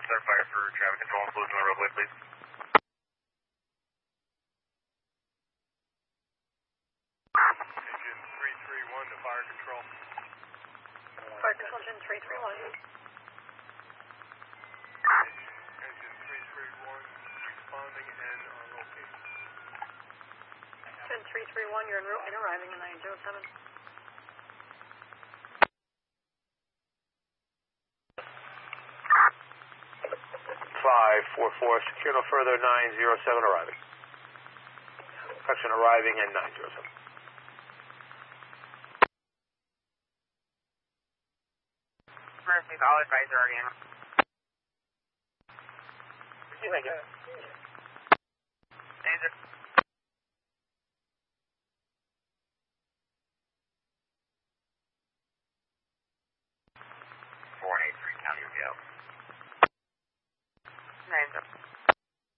start fire for traffic control and closing the roadway, please. Engine 331 to fire control. Fire control, engine 331. Engine 331 responding and on location. Engine 331, you're en route and arriving in 907. 544, secure no further, 907 arriving. Correction, arriving at 907. Mercy, all advisor already in. Thank you. Danger. 483 County Jail.